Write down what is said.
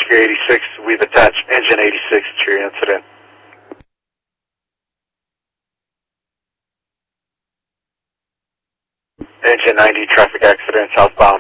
Oscar 86, we've attached engine 86 to your incident. Engine 90, traffic accident, southbound